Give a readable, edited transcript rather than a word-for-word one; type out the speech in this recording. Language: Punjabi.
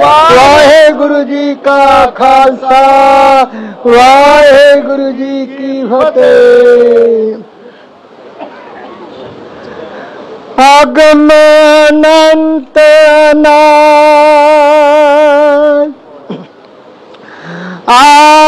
वाहेगुरु जी का खालसा वाहेगुरु जी की फतेह। आगम अनंत अनाद